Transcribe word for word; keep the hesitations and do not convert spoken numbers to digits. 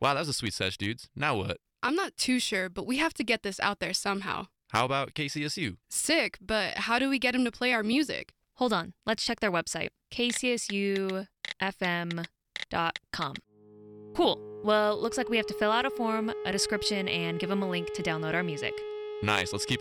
Wow, that was a sweet sesh, dudes. Now what? I'm not too sure, but we have to get this out there somehow. How about K C S U? Sick, but how do we get him to play our music? Hold on, let's check their website, k c s u f m dot com. Cool. Well, looks like we have to fill out a form, a description, and give them a link to download our music. Nice, let's keep